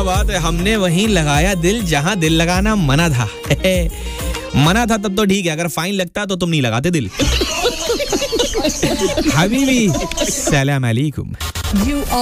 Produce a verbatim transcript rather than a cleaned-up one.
क्या बात है, हमने वहीं लगाया दिल जहां दिल लगाना मना था। मना था तब तो ठीक है, अगर फाइन लगता तो तुम नहीं लगाते दिल। हबीबी सलाम अलैकुम।